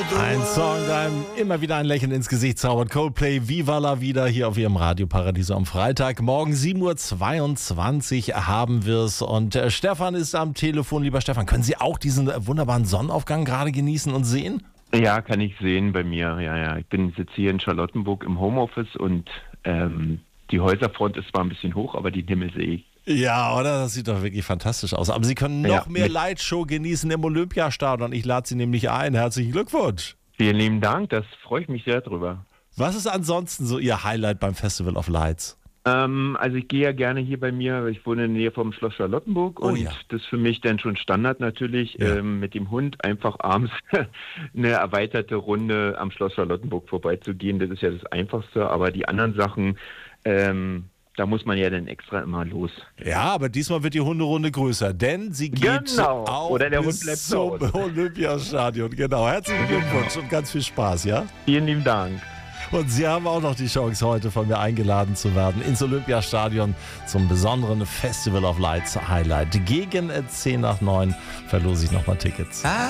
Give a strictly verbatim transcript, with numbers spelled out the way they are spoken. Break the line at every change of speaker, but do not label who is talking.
Ein Song, der einem immer wieder ein Lächeln ins Gesicht zaubert. Coldplay, Viva la Vida hier auf Ihrem Radioparadies am Freitag. Morgen sieben Uhr zweiundzwanzig haben wir es. Und äh, Stefan ist am Telefon. Lieber Stefan, können Sie auch diesen äh, wunderbaren Sonnenaufgang gerade genießen und sehen?
Ja, kann ich sehen bei mir. Ja, ja. Ich bin sitze hier in Charlottenburg im Homeoffice und ähm, die Häuserfront ist zwar ein bisschen hoch, aber den Himmel sehe ich.
Ja, oder? Das sieht doch wirklich fantastisch aus. Aber Sie können noch
Ja,
mehr
mit-
Lightshow genießen im Olympiastadion. Ich lade Sie nämlich ein. Herzlichen Glückwunsch.
Vielen lieben Dank, das freue ich mich sehr drüber.
Was ist ansonsten so Ihr Highlight beim Festival of Lights?
Ähm, also ich gehe ja gerne hier bei mir, ich wohne in der Nähe vom Schloss Charlottenburg
Oh
und
ja.
das ist für mich dann schon Standard natürlich,
Ja.
ähm, mit dem Hund einfach abends eine erweiterte Runde am Schloss Charlottenburg vorbeizugehen. Das ist ja das Einfachste, aber die anderen Sachen, ähm, da muss man ja dann extra immer los.
Ja, aber diesmal wird die Hunderunde größer, denn sie geht
Genau.
auch
Oder der Hund
bis
bleibt zu
zum
Hause.
Olympiastadion. Genau, herzlichen Glückwunsch und ganz viel Spaß, ja?
Vielen lieben Dank.
Und Sie haben auch noch die Chance, heute von mir eingeladen zu werden ins Olympiastadion zum besonderen Festival of Lights Highlight. Gegen zehn nach neun verlose ich nochmal Tickets.